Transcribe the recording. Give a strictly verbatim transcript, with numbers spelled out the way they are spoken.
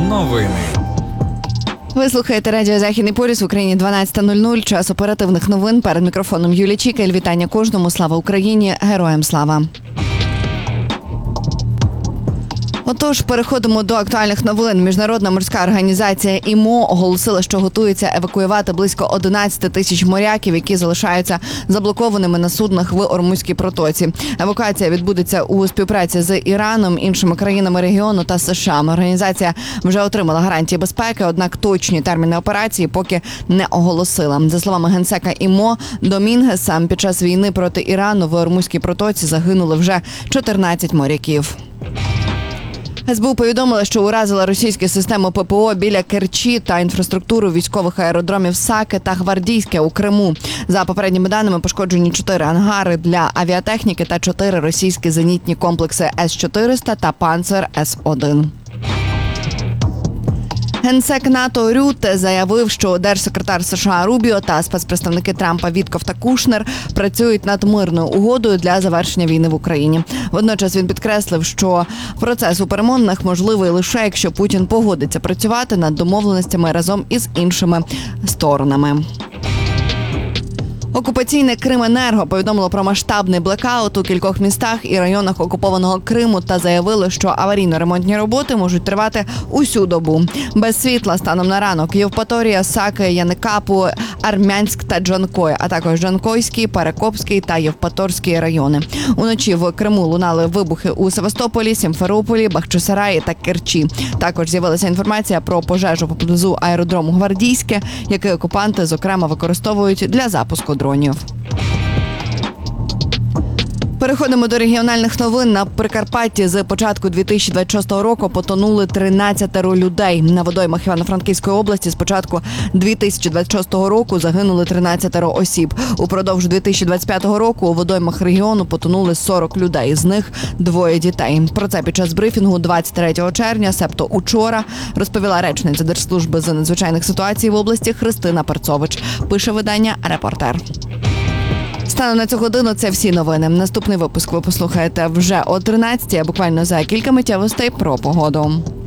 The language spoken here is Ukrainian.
Новини. Ви слухаєте радіо «Західний полюс», в Україні дванадцята нуль нуль, час оперативних новин. Перед мікрофоном Юлія Чікель. Вітання кожному. Слава Україні! Героям слава! Отож, переходимо до актуальних новин. Міжнародна морська організація ай ем о оголосила, що готується евакуювати близько одинадцять тисяч моряків, які залишаються заблокованими на суднах в Ормузькій протоці. Евакуація відбудеться у співпраці з Іраном, іншими країнами регіону та США. Організація вже отримала гарантії безпеки, однак точні терміни операції поки не оголосила. За словами генсека ай ем о Домінгеса, під час війни проти Ірану в Ормузькій протоці загинули вже чотирнадцять моряків. ес бе у повідомила, що уразила російські системи пе пе о біля Керчі та інфраструктуру військових аеродромів Саки та Гвардійське у Криму. За попередніми даними, пошкоджені чотири ангари для авіатехніки та чотири російські зенітні комплекси ес чотириста та Панцер ес один. Генсек НАТО Рютте заявив, що держсекретар США Рубіо та спецпредставники Трампа Вітков та Кушнер працюють над мирною угодою для завершення війни в Україні. Водночас він підкреслив, що процес у перемовинах можливий лише, якщо Путін погодиться працювати над домовленостями разом із іншими сторонами. Окупаційне Крименерго повідомило про масштабний блекаут у кількох містах і районах окупованого Криму та заявили, що аварійно-ремонтні роботи можуть тривати усю добу. Без світла станом на ранок Євпаторія, Саки, Яникапу, Армянськ та Джанкой, а також Джанкойський, Перекопський та Євпаторський райони. Уночі в Криму лунали вибухи у Севастополі, Сімферополі, Бахчисараї та Керчі. Також з'явилася інформація про пожежу поблизу аеродрому Гвардійське, який окупанти, зокрема, використовують для запуску дронів. Переходимо до регіональних новин. На Прикарпатті з початку дві тисячі двадцять шостого року потонули тринадцятеро людей. На водоймах Івано-Франківської області з початку дві тисячі двадцять шостого року загинули тринадцятеро осіб. Упродовж дві тисячі двадцять п'ятого року у водоймах регіону потонули сорок людей, з них двоє дітей. Про це під час брифінгу двадцять третього червня, себто учора, розповіла речниця Держслужби з надзвичайних ситуацій в області Христина Перцович. Пише видання «Репортер». Станом на цю годину це всі новини. Наступний випуск ви послухаєте вже о тринадцятій, а буквально за кілька миттєвостей про погоду.